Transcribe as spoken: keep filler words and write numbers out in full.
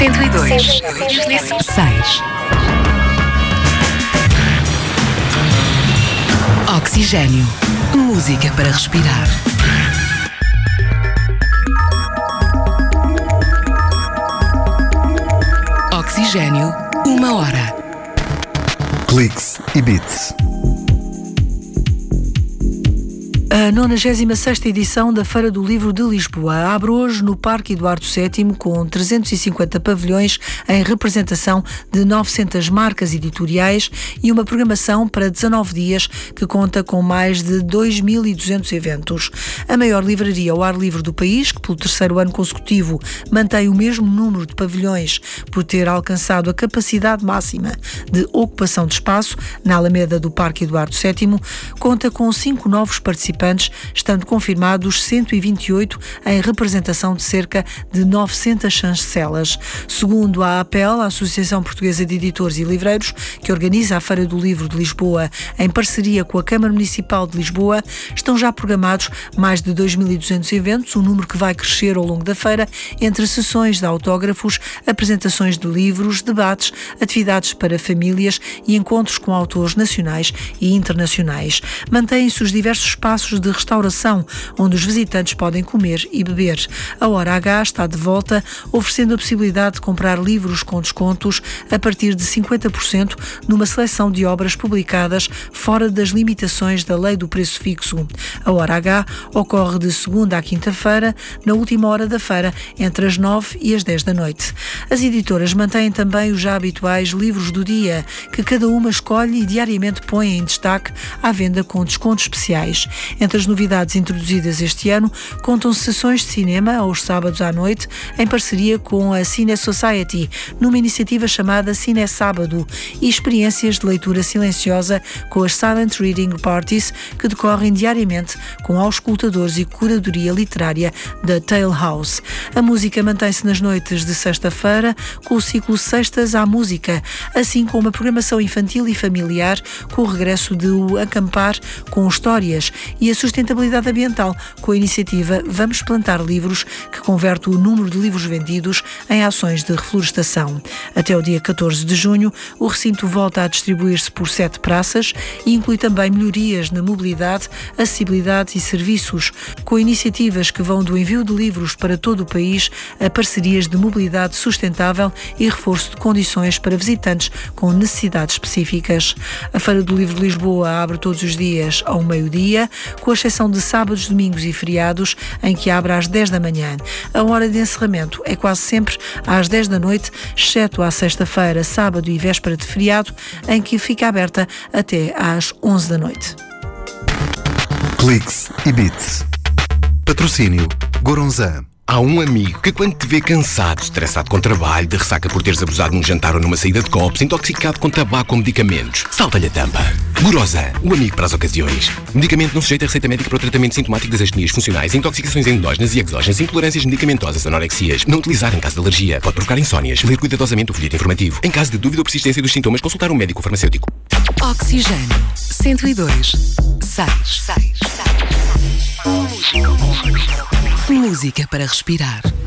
cento e dois, seis. Oxigênio. Música para respirar. Oxigênio, uma hora. Cliques e Beats. A nonagésima sexta edição da Feira do Livro de Lisboa abre hoje no Parque Eduardo sétimo com trezentos e cinquenta pavilhões em representação de novecentas marcas editoriais e uma programação para dezanove dias que conta com mais de dois mil e duzentos eventos. A maior livraria ao ar livre do país, que pelo terceiro ano consecutivo mantém o mesmo número de pavilhões por ter alcançado a capacidade máxima de ocupação de espaço na Alameda do Parque Eduardo sétimo, conta com cinco novos participantes, estando confirmados cento e vinte e oito em representação de cerca de novecentas chancelas. Segundo a APEL, a Associação Portuguesa de Editores e Livreiros, que organiza a Feira do Livro de Lisboa em parceria com a Câmara Municipal de Lisboa, estão já programados mais de dois mil e duzentos eventos, um número que vai crescer ao longo da feira, entre sessões de autógrafos, apresentações de livros, debates, atividades para famílias e encontros com autores nacionais e internacionais. Mantêm-se os diversos espaços de restauração, onde os visitantes podem comer e beber. A Hora H está de volta, oferecendo a possibilidade de comprar livros com descontos a partir de cinquenta por cento numa seleção de obras publicadas fora das limitações da Lei do Preço Fixo. A Hora H ocorre de segunda à quinta-feira, na última hora da feira, entre as nove e as dez da noite. As editoras mantêm também os já habituais livros do dia, que cada uma escolhe e diariamente põe em destaque à venda com descontos especiais. Entre as novidades introduzidas este ano, contam sessões de cinema aos sábados à noite, em parceria com a Cine Society, numa iniciativa chamada Cine Sábado, e experiências de leitura silenciosa com as Silent Reading Parties, que decorrem diariamente com auscultadores e curadoria literária da Tale House. A música mantém-se nas noites de sexta-feira, com o ciclo Sextas à Música, assim como a programação infantil e familiar, com o regresso de o Acampar com Histórias, e a sustentabilidade ambiental, com a iniciativa Vamos Plantar Livros, que converte o número de livros vendidos em ações de reflorestação. Até o dia catorze de junho, o recinto volta a distribuir-se por sete praças e inclui também melhorias na mobilidade, acessibilidade e serviços, com iniciativas que vão do envio de livros para todo o país a parcerias de mobilidade sustentável e reforço de condições para visitantes com necessidades específicas. A Feira do Livro de Lisboa abre todos os dias ao meio-dia, com exceção de sábados, domingos e feriados, em que abre às dez da manhã. A hora de encerramento é quase sempre às dez da noite, exceto à sexta-feira, sábado e véspera de feriado, em que fica aberta até às onze da noite. Cliques e Beats. Patrocínio Goronzan. Há um amigo que, quando te vê cansado, estressado com trabalho, de ressaca por teres abusado num jantar ou numa saída de copos, intoxicado com tabaco ou medicamentos, salta-lhe a tampa. Goronzan, o amigo para as ocasiões. Medicamento não sujeito a receita médica para o tratamento sintomático das astenias funcionais, intoxicações endógenas e exógenas, intolerâncias medicamentosas, anorexias. Não utilizar em caso de alergia. Pode provocar insónias. Ler cuidadosamente o folheto informativo. Em caso de dúvida ou persistência dos sintomas, consultar um médico ou farmacêutico. Oxigênio, cento e dois, seis. Música para respirar.